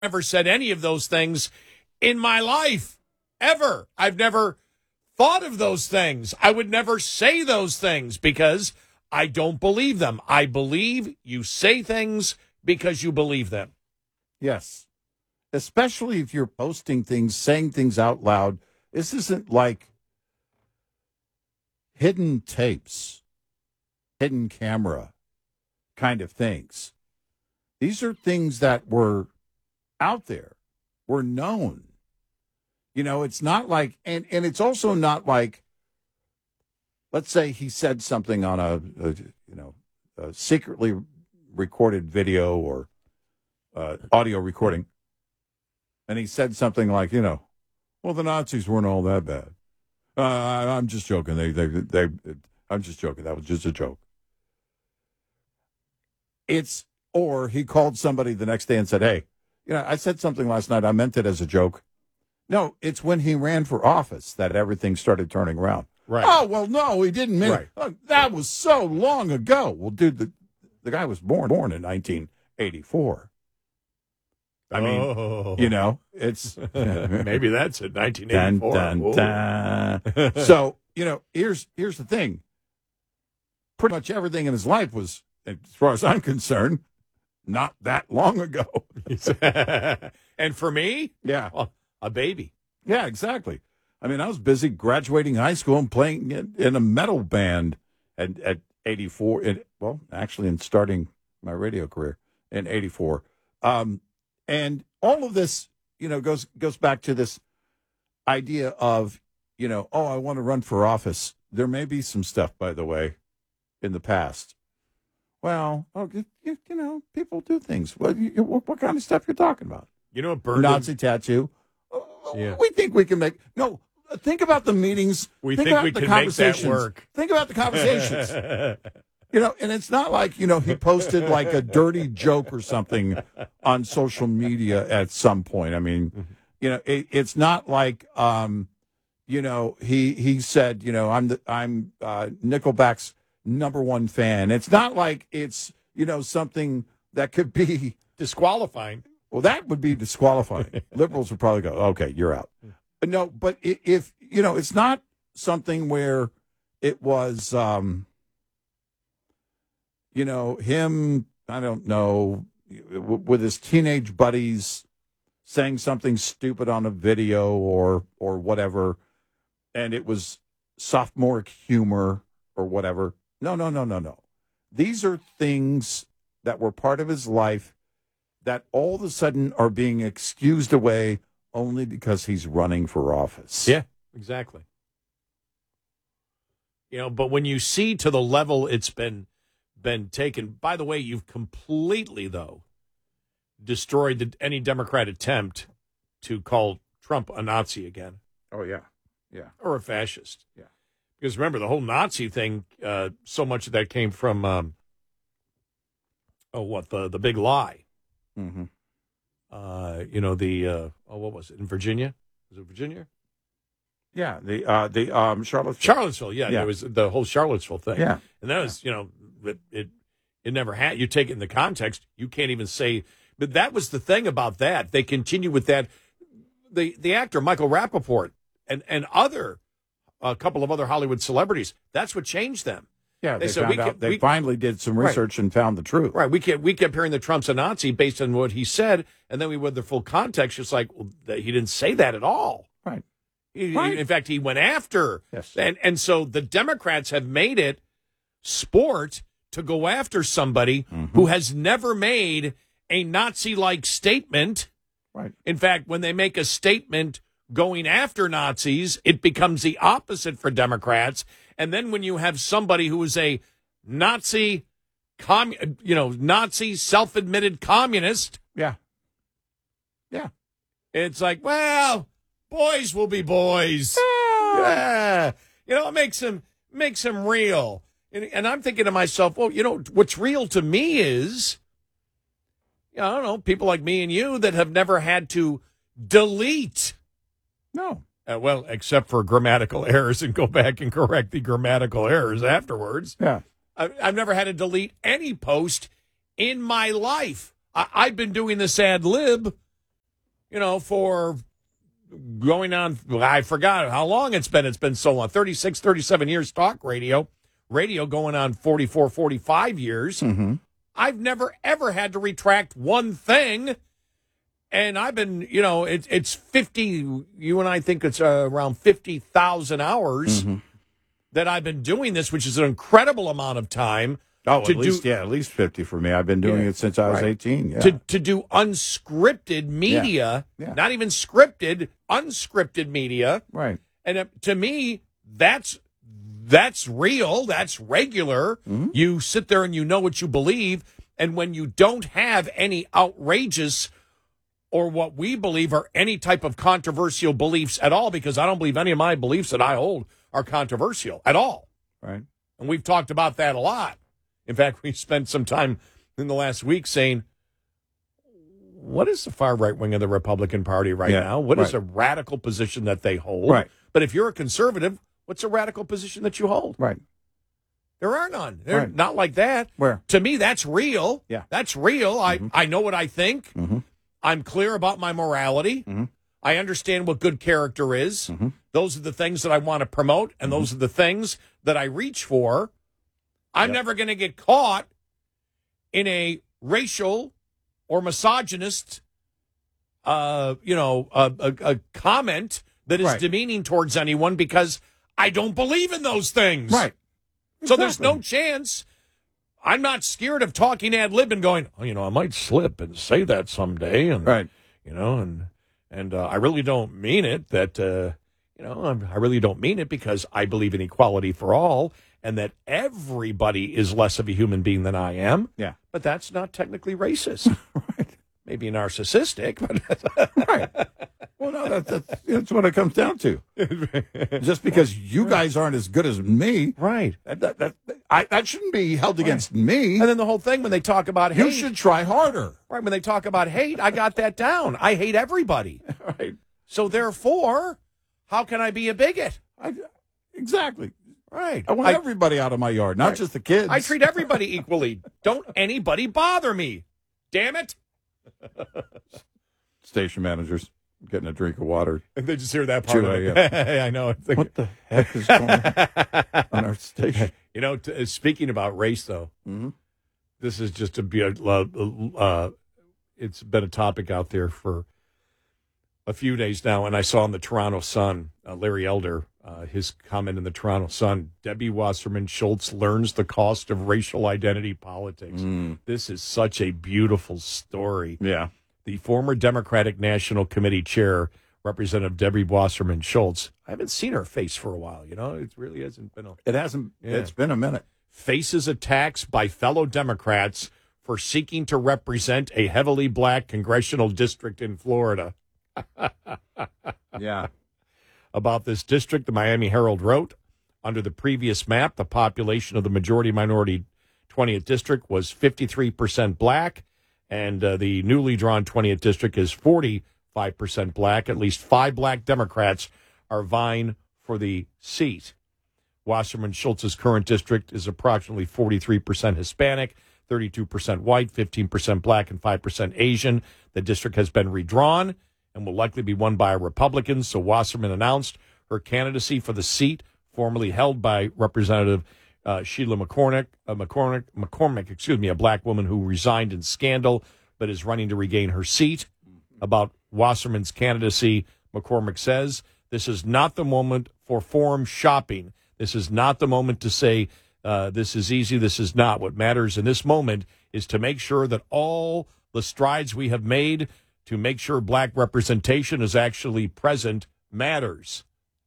never said any of those things in my life, ever. I've never thought of those things. I would never say those things because I don't believe them. I believe you say things because you believe them. Yes. Especially if you're posting things, saying things out loud. This isn't like hidden tapes, hidden camera kind of things. These are things that were out there, were known. You know, it's not like, and it's also not like, let's say he said something on a secretly recorded video or audio recording, and he said something like, well, the Nazis weren't all that bad. I'm just joking. I'm just joking. That was just a joke. Or he called somebody the next day and said, hey, I said something last night. I meant it as a joke. No, it's when he ran for office that everything started turning around. Right. Oh, well, no, he didn't mean right. it. Oh, that was so long ago. Well, dude, the guy was born in 1984. I mean, it's... Maybe that's it, 1984. Dun, dun, dun. So, here's the thing. Pretty much everything in his life was, as far as I'm concerned, not that long ago. And for me? Yeah. Well, a baby. Yeah, exactly. I mean, I was busy graduating high school and playing in a metal band at 84. And starting my radio career in 84. And all of this, goes back to this idea of, I want to run for office. There may be some stuff, by the way, in the past. Well, people do things. What kind of stuff you're talking about? Nazi tattoo. Yeah. We think we can make... No, think about the meetings. We think we can make that work. Think about the conversations. And it's not like, he posted like a dirty joke or something on social media at some point. I mean, it's not like, he said, I'm Nickelback's #1 fan. It's not like it's, something that could be disqualifying. Well, that would be disqualifying. Liberals would probably go, okay, you're out. No, but if, it's not something where it was, him, I don't know, with his teenage buddies saying something stupid on a video or whatever, and it was sophomoric humor or whatever. No. These are things that were part of his life that all of a sudden are being excused away only because he's running for office. Yeah, exactly. But when you see to the level it's been taken, by the way, you've completely, though, destroyed any Democrat attempt to call Trump a Nazi again. Oh, yeah. Yeah. Or a fascist. Yeah. Because remember, the whole Nazi thing, so much of that came from, the big lie. Mm-hmm. What was it, in Virginia? Was it Virginia? Yeah, the Charlottesville. Charlottesville, yeah. There was the whole Charlottesville thing. Yeah. And that was, it never had, you take it in the context, you can't even say, but that was the thing about that. They continue with that. The actor, Michael Rappaport, and a couple of other Hollywood celebrities, that's what changed them. Yeah, they finally did some research and found the truth. Right. We kept hearing that Trump's a Nazi based on what he said, and then we went the full context, just like, well, he didn't say that at all. Right. In fact, he went after. Yes. And so the Democrats have made it sport to go after somebody who has never made a Nazi-like statement. Right. In fact, when they make a statement going after Nazis, it becomes the opposite for Democrats. And then when you have somebody who is a Nazi, Nazi self-admitted communist. Yeah. Yeah. It's like, well, boys will be boys. Yeah. It makes him real. And I'm thinking to myself, well, what's real to me is, I don't know, people like me and you that have never had to delete. No. Well, except for grammatical errors and go back and correct the grammatical errors afterwards. Yeah. I've never had to delete any post in my life. I've been doing this ad lib for going on, I forgot how long it's been. It's been so long, 36, 37 years talk radio going on 44, 45 years. Mm-hmm. I've never, ever had to retract one thing. And I've been, it's 50, you and I think it's around 50,000 hours that I've been doing this, which is an incredible amount of time. Oh, at least 50 for me. I've been doing it since I was 18. Yeah. To do unscripted media, not even scripted, unscripted media. Right. And to me, that's real. That's regular. Mm-hmm. You sit there and you know what you believe. And when you don't have any outrageous or what we believe are any type of controversial beliefs at all, because I don't believe any of my beliefs that I hold are controversial at all. Right. And we've talked about that a lot. In fact, we spent some time in the last week saying, what is the far right wing of the Republican Party right now? What is a radical position that they hold? Right. But if you're a conservative, what's a radical position that you hold? Right. There are none. They're not like that. Where? To me, that's real. Yeah. That's real. I know what I think. Mm-hmm. I'm clear about my morality. Mm-hmm. I understand what good character is. Mm-hmm. Those are the things that I want to promote, and those are the things that I reach for. I'm never going to get caught in a racial or misogynist, a comment that is demeaning towards anyone because I don't believe in those things. Right. So there's no chance. I'm not scared of talking ad lib and going, I might slip and say that someday. And, and I really don't mean it I really don't mean it because I believe in equality for all and that everybody is less of a human being than I am. Yeah. But that's not technically racist. Right. Maybe narcissistic, but right. Well, no, that's what it comes down to. Just because you guys aren't as good as me, right? That shouldn't be held against me. And then the whole thing when they talk about hate, you should try harder. Right? When they talk about hate, I got that down. I hate everybody. Right. So therefore, how can I be a bigot? Exactly. Right. I want everybody out of my yard, not just the kids. I treat everybody equally. Don't anybody bother me. Damn it. Station managers getting a drink of water. And they just hear that part of it. I know. What the heck is going on our station? Speaking about race, though, this is just it's been a topic out there for a few days now, and I saw in the Toronto Sun, Larry Elder, his comment in the Toronto Sun, Debbie Wasserman Schultz learns the cost of racial identity politics. This is such a beautiful story. Yeah. The former Democratic National Committee chair, Representative Debbie Wasserman Schultz, I haven't seen her face for a while, it really hasn't been It hasn't, it's been a minute. Faces attacks by fellow Democrats for seeking to represent a heavily black congressional district in Florida. Yeah. About this district, the Miami Herald wrote, under the previous map, the population of the majority-minority 20th district was 53% black, and the newly drawn 20th district is 45% black. At least 5 black Democrats are vying for the seat. Wasserman Schultz's current district is approximately 43% Hispanic, 32% white, 15% black, and 5% Asian. The district has been redrawn and will likely be won by a Republican, so Wasserman announced her candidacy for the seat formerly held by Representative Sheila McCormick, a black woman who resigned in scandal but is running to regain her seat. About Wasserman's candidacy, McCormick says, this is not the moment for forum shopping. This is not the moment to say, this is easy, this is not. What matters in this moment is to make sure that all the strides we have made to make sure black representation is actually present matters.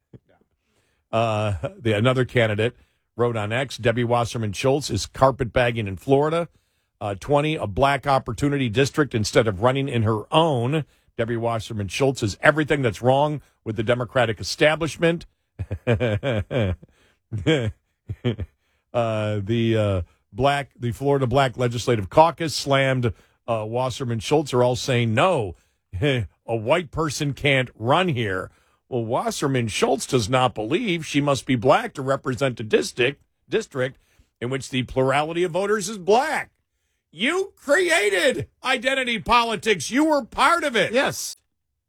Another candidate wrote on X, Debbie Wasserman Schultz is carpetbagging in Florida. 20, a black opportunity district instead of running in her own. Debbie Wasserman Schultz is everything that's wrong with the Democratic establishment. The Florida Black Legislative Caucus slammed Wasserman Schultz are all saying, no, a white person can't run here. Well, Wasserman Schultz does not believe she must be black to represent a district in which the plurality of voters is black. You created identity politics. You were part of it. Yes.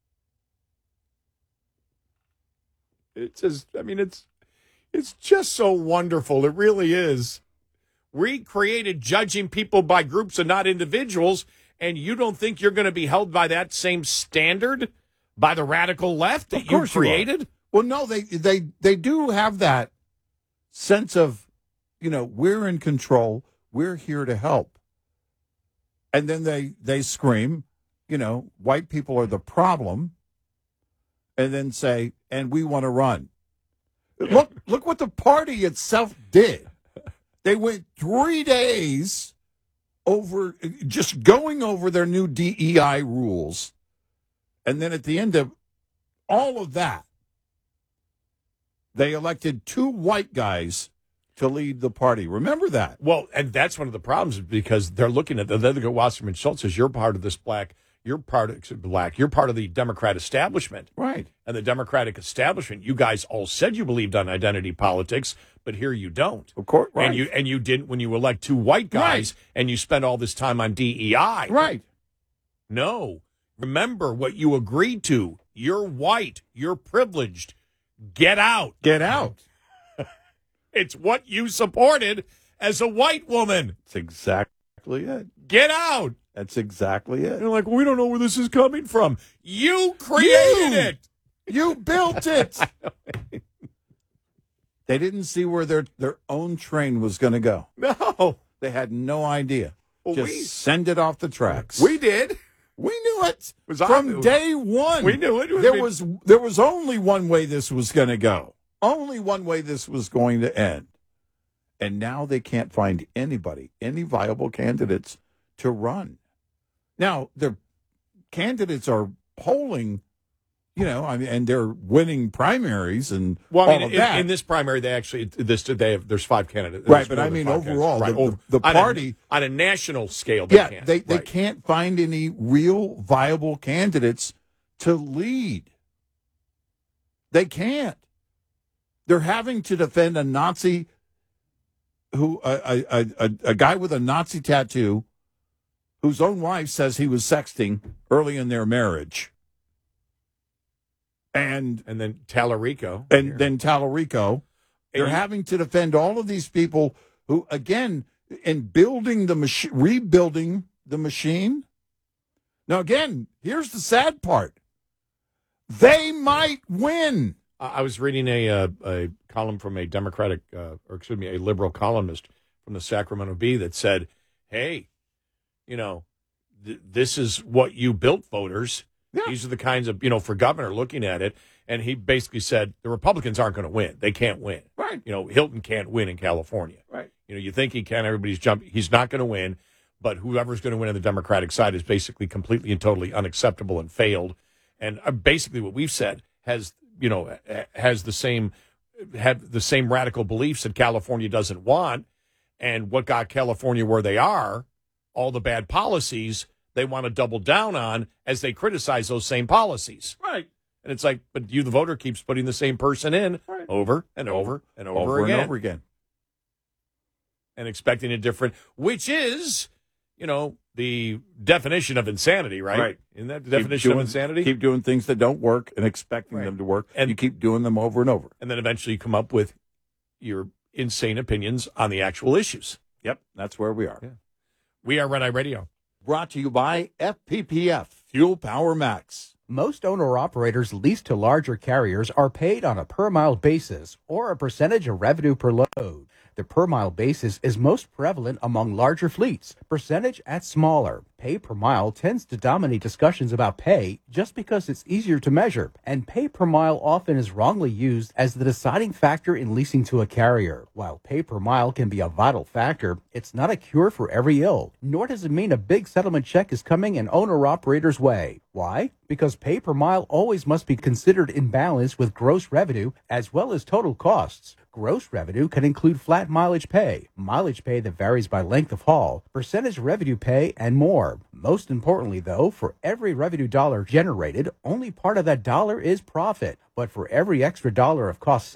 It's just, I mean, it's just so wonderful. It really is. We created judging people by groups and not individuals, and you don't think you're going to be held by that same standard by the radical left that you created? Well, no, they do have that sense of, we're in control. We're here to help. And then they scream, white people are the problem, and then say, and we want to run. Look what the party itself did. They went 3 days over just going over their new DEI rules. And then at the end of all of that, they elected 2 white guys to lead the party. Remember that? Well, and that's one of the problems because they're looking at they look at Wasserman Schultz as you're part of this you're part of the Democrat establishment. Right. And the Democratic establishment, you guys all said you believed on identity politics, but here you don't. Of course, right. And you didn't when you elect 2 white guys and you spend all this time on DEI. Right. No. Remember what you agreed to. You're white. You're privileged. Get out. Get out. It's what you supported as a white woman. That's exactly it. Get out. That's exactly it. You're like, we don't know where this is coming from. You created it. You built it. They didn't see where their own train was going to go. No. They had no idea. Well, Just send it off the tracks. We did. We knew it From from day one. We knew it. There was only one way this was going to go. Only one way this was going to end. And now they can't find any viable candidates to run. Now, their candidates are polling, and they're winning primaries and all of that. In this primary, there's 5 candidates. Right, but I mean, overall, the party... On a national scale, they can't find any real viable candidates to lead. They can't. They're having to defend a Nazi a guy with a Nazi tattoo whose own wife says he was sexting early in their marriage. And then Tallarico. And then Tallarico. They're having to defend all of these people who, again, in rebuilding the machine. Now, again, here's the sad part. They might win. I was reading a column from a a liberal columnist from the Sacramento Bee that said, hey, this is what you built, voters. Yeah. These are the kinds of, for governor looking at it. And he basically said the Republicans aren't going to win. They can't win. Right. Hilton can't win in California. Right. You think he can, everybody's jumping. He's not going to win. But whoever's going to win on the Democratic side is basically completely and totally unacceptable and failed. And basically what we've said had the same radical beliefs that California doesn't want. And what got California where they are, all the bad policies they want to double down on as they criticize those same policies. Right. And it's like, but you, the voter, keeps putting the same person in over and over and over again. And over again. And expecting a different, which is, the definition of insanity, right? Right. Isn't that the definition of insanity? Keep doing things that don't work and expecting them to work. And you keep doing them over and over. And then eventually you come up with your insane opinions on the actual issues. Yep. That's where we are. Yeah. We are Red Eye Radio. Brought to you by FPPF, Fuel Power Max. Most owner-operators leased to larger carriers are paid on a per-mile basis or a percentage of revenue per load. The per-mile basis is most prevalent among larger fleets, percentage at smaller. Pay per mile tends to dominate discussions about pay just because it's easier to measure, and pay per mile often is wrongly used as the deciding factor in leasing to a carrier. While pay per mile can be a vital factor, it's not a cure for every ill, nor does it mean a big settlement check is coming an owner-operator's way. Why? Because pay per mile always must be considered in balance with gross revenue as well as total costs. Gross revenue can include flat mileage pay that varies by length of haul, percentage revenue pay, and more. Most importantly, though, for every revenue dollar generated, only part of that dollar is profit. But for every extra dollar of cost saved,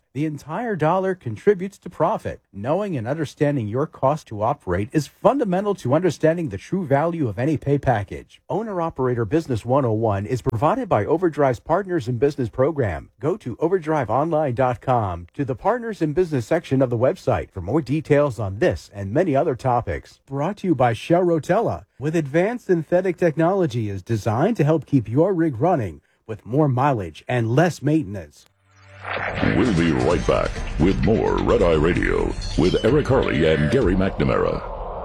The entire dollar contributes to profit. Knowing and understanding your cost to operate is fundamental to understanding the true value of any pay package. Owner-Operator Business 101 is provided by Overdrive's Partners in Business program. Go to overdriveonline.com to the Partners in Business section of the website for more details on this and many other topics. Brought to you by Shell Rotella, with advanced synthetic technology is designed to help keep your rig running with more mileage and less maintenance. We'll be right back with more Red Eye Radio with Eric Harley and Gary McNamara.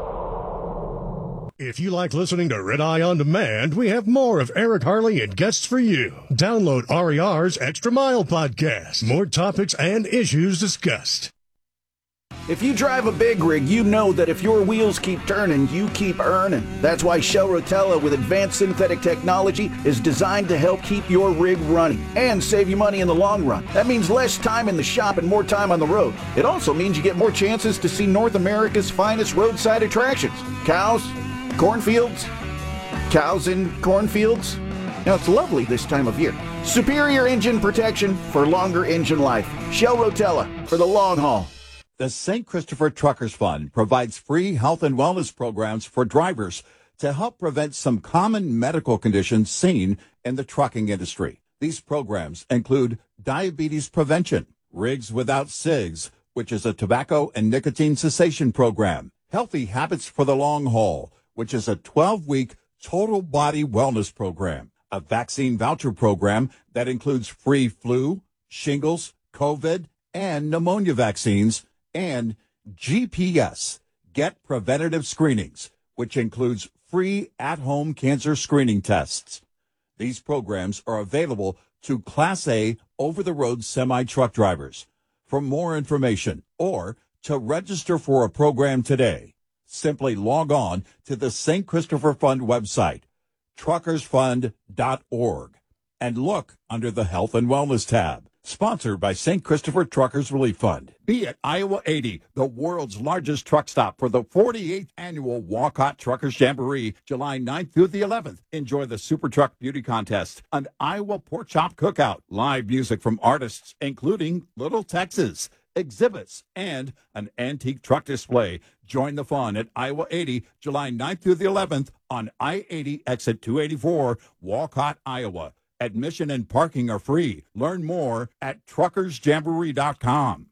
If you like listening to Red Eye On Demand, we have more of Eric Harley and guests for you. Download RER's Extra Mile podcast. More topics and issues discussed. If you drive a big rig, you know that if your wheels keep turning, you keep earning. That's why Shell Rotella with advanced synthetic technology is designed to help keep your rig running and save you money in the long run. That means less time in the shop and more time on the road. It also means you get more chances to see North America's finest roadside attractions. Cows, cornfields, cows in cornfields. Now, it's lovely this time of year. Superior engine protection for longer engine life. Shell Rotella for the long haul. The St. Christopher Truckers Fund provides free health and wellness programs for drivers to help prevent some common medical conditions seen in the trucking industry. These programs include diabetes prevention, Rigs Without Cigs, which is a tobacco and nicotine cessation program, Healthy Habits for the Long Haul, which is a 12-week total body wellness program, a vaccine voucher program that includes free flu, shingles, COVID, and pneumonia vaccines, and GPS, Get Preventative Screenings, which includes free at-home cancer screening tests. These programs are available to Class A over-the-road semi-truck drivers. For more information or to register for a program today, simply log on to the St. Christopher Fund website, truckersfund.org, and look under the Health and Wellness tab. Sponsored by St. Christopher Truckers Relief Fund. Be at Iowa 80, the world's largest truck stop for the 48th annual Walcott Truckers Jamboree, July 9th through the 11th. Enjoy the Super Truck Beauty Contest, an Iowa Pork Chop Cookout, live music from artists including Little Texas, exhibits, and an antique truck display. Join the fun at Iowa 80, July 9th through the 11th on I-80 exit 284, Walcott, Iowa. Admission and parking are free. Learn more at truckersjamboree.com.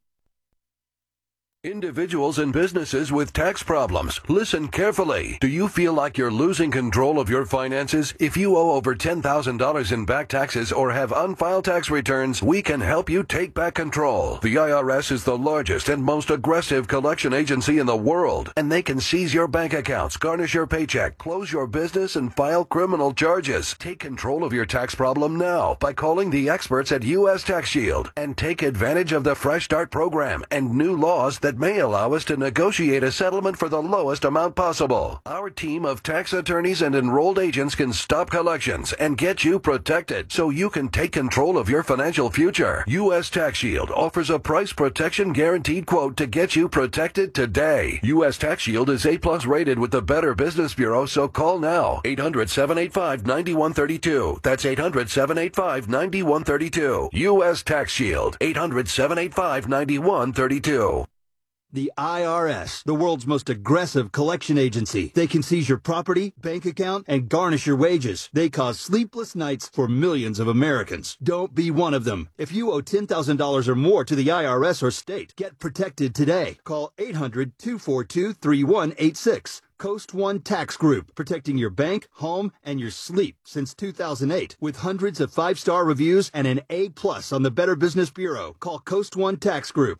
Individuals and businesses with tax problems, listen carefully. Do you feel like you're losing control of your finances? If you owe over $10,000 in back taxes or have unfiled tax returns, we can help you take back control. The IRS is the largest and most aggressive collection agency in the world, and they can seize your bank accounts, garnish your paycheck, close your business, and file criminal charges. Take control of your tax problem now by calling the experts at U.S. Tax Shield and take advantage of the Fresh Start program and new laws that may allow us to negotiate a settlement for the lowest amount possible. Our team of tax attorneys and enrolled agents can stop collections and get you protected so you can take control of your financial future. U.S. Tax Shield offers a price protection guaranteed quote to get you protected today. U.S. Tax Shield is A+ rated with the Better Business Bureau, so call now. 800-785-9132. That's 800-785-9132. U.S. Tax Shield. 800-785-9132. The IRS, the world's most aggressive collection agency. They can seize your property, bank account, and garnish your wages. They cause sleepless nights for millions of Americans. Don't be one of them. If you owe $10,000 or more to the IRS or state, get protected today. Call 800-242-3186. Coast One Tax Group, protecting your bank, home, and your sleep since 2008. With hundreds of 5-star reviews and an A+ on the Better Business Bureau. Call Coast One Tax Group,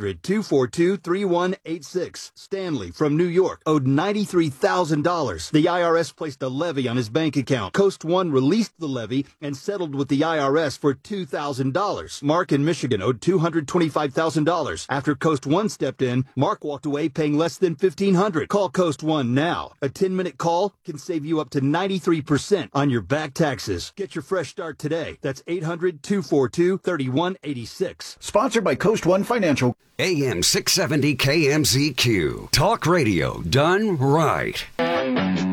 800-242-3186. Stanley from New York owed $93,000. The IRS placed a levy on his bank account. Coast One released the levy and settled with the IRS for $2,000. Mark in Michigan owed $225,000. After Coast One stepped in, Mark walked away paying less than $1,500. Call Coast One now. A 10-minute call can save you up to 93% on your back taxes. Get your fresh start today. That's 800-242-3186. Sponsored by Coast One Financial. AM 670 KMZQ. Talk radio done right.